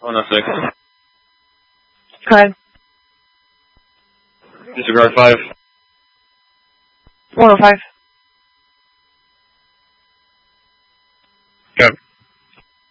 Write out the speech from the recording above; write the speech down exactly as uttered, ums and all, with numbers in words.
one oh six. Go ahead. Disregard five. one oh five. Go.